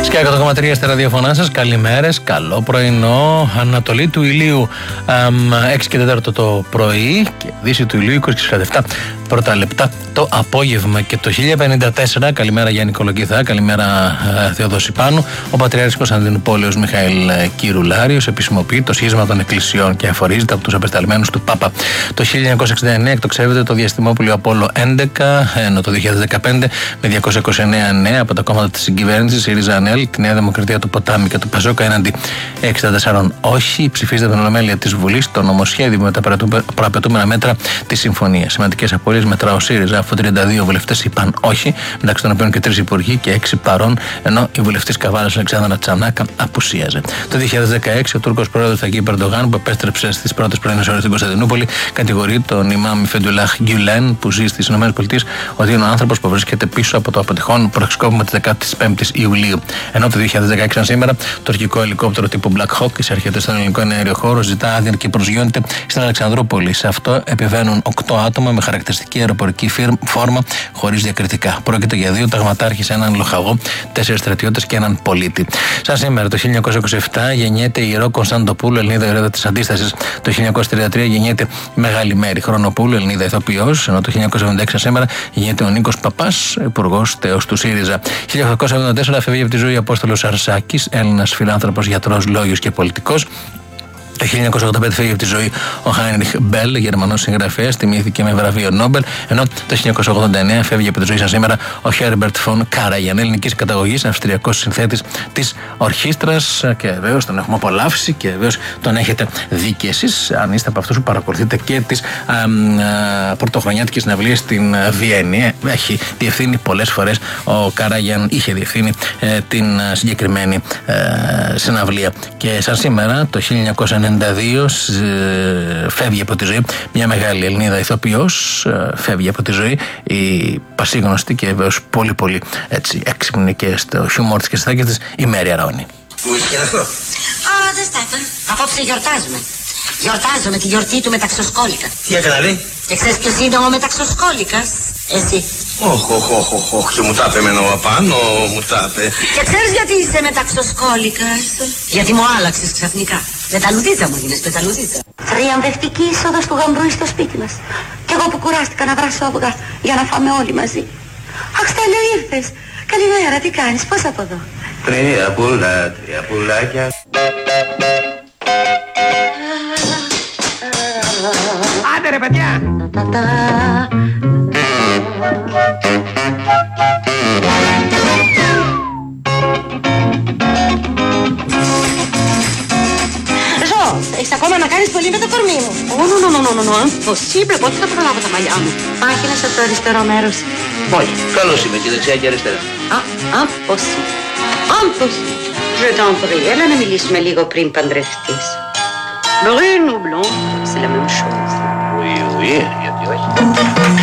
Σκιά 100,3 στα ραδιοφωνά σας. Καλημέρες, καλό πρωινό. Ανατολή του ηλίου 6 και 4 το πρωί και δύση του ηλίου 20 και 47 πρώτα λεπτά το απόγευμα. Και το 1054, καλημέρα Γιάννη Κολοκυθά, καλημέρα Θεοδόση Πάνου. Ο Πατριάρχης Κωνσταντινούπολεως Μιχαήλ Κυρουλάριος επισημοποιεί το σχίσμα των εκκλησιών και αφορίζεται από τους απεσταλμένους του Πάπα. Το 1969 εκτοξεύεται το διαστημόπουλο Απόλλω 11, ενώ το 2015 με 229 νέα από τα κόμματα της συγκυβέρνησης, ΣΥΡΙΖΑ ΑΝΕΛ, τη Νέα Δημοκρατία του Ποτάμι και του Πασόκα έναντι 64 όχι, ψηφίζεται από την Ολομέλεια της Βουλής το νομοσχέδιο με τα προαπαιτούμενα μέτρα της συμφωνίας. Σημαντικές απορίες μετρά ο ΣΥΡΙΖΑ, αφού 32 βουλευτές είπαν όχι, μεταξύ των οποίων και 3 υπουργοί και 6 παρών, ενώ η βουλευτής Καβάλας Αλεξάνδρα Τσανάκα απουσίαζε. Το 2016 ο Τούρκος πρόεδρος Ταγί Ερντογάν, που επέστρεψε στις πρώτες πρωινές ώρες στην Κωνσταντινούπολη, κατηγορεί τον Ιμάμ Φεντουλάχ Γκιουλέν, που ζει στις ΗΠΑ, ότι είναι ο άνθρωπος που βρίσκεται πίσω από το αποτυχόν προσκόπημα της 15ης Ιουλίου. Ενώ το 2016 σήμερα, το τουρκικό ελικόπτερο τύπου Black Hawk εισέρχεται στον ελληνικό εναέριο χώρο, ζητά άδεια και προσγειώνεται στην Αλεξανδρούπολη. Σε αυτό επιβαίνουν 8 άτομα με χαρακτηριστική αεροπορική φόρμα χωρίς διακριτικά. Πρόκειται για 2 ταγματάρχες, έναν λοχαγό, 4 στρατιώτες και έναν πολίτη. Σαν σήμερα, το 1927 γεννιέται η Ρο Κωνσταντοπούλου, Ελληνίδα ηρωίδα της Αντίστασης. Το 1933 γεννιέται η Μεγάλη Μέρη Χρονοπούλου, Ελληνίδα ηθοποιός. Ενώ το 1976 σήμερα γεννιέται ο Νίκος Παπάς, υπουργός τέος του ΣΥΡΙΖΑ. 1874 φεύγει από τη ζωή ο Απόστολος Αρσάκης, Έλληνας φιλάνθρωπος, γιατρός, λόγιος και πολιτικός. Το 1985 φύγει από τη ζωή ο Χάινριχ Μπέλ, Γερμανός συγγραφέας, τιμήθηκε με βραβείο Νόμπελ. Ενώ το 1989 φεύγει από τη ζωή σαν σήμερα ο Χέρμπερτ Φον Κάραγκιαν, ελληνικής καταγωγής, αυστριακός συνθέτης της ορχήστρας. Και βεβαίως τον έχουμε απολαύσει και βεβαίως τον έχετε δει και εσείς, αν είστε από αυτούς που παρακολουθείτε και τις πρωτοχρονιάτικες συναυλίες στην Βιέννη. Έχει διευθύνει πολλές φορές ο Κάραγκιαν, είχε διευθύνει την συγκεκριμένη συναυλία. Και σαν σήμερα το 1992 φεύγει από τη ζωή μια μεγάλη Ελληνίδα ηθοποιός, φεύγει από τη ζωή η πασίγνωστη και βέβαιως πολύ πολύ έτσι έξυπνη και στο χιούμορ της και στις θάκες της η Μέρη Αρώνη. Ουίσκι είναι αυτό? Δεν στέφαν. Απόψε γιορτάζουμε. Γιορτάζουμε τη γιορτή του Μεταξοσκόλικα. Τι έκανε λέει? Και ξέρεις ποιος είναι ο Μεταξοσκόλικας? Εσύ. Όχι, και μου τα είπε εμένα απάνω, μου τα είπε. Και ξέρεις γιατί είσαι Μεταξοσκόλικας? Γιατί μου άλλαξες ξαφνικά. Πεταλουδίτσα μου γίνες, πεταλουδίτσα. Θριαμβευτική είσοδος του γαμπρούι στο σπίτι μας. Κι εγώ που κουράστηκα να βράσω αυγά για να φάμε όλοι μαζί. Αχ, Στέλιο, ήρθες. Καλημέρα, τι κάνεις, πώς από εδώ? Τρία πουλάκια. Άντε ρε παιδιά! Έχεις ακόμα να κάνεις πολύ με το κορμί μου. Impossible, πότε θα προλάβω τα μαλλιά μου? Μάχινες από το αριστερό μέρος. Όχι, καλώς είμαι και δεξιά και αριστερά. Impossible. Je t'en prie, έλα να μιλήσουμε λίγο πριν παντρευτείς. Brune ou blonde, c'est la même chose. Oui, γιατί όχι.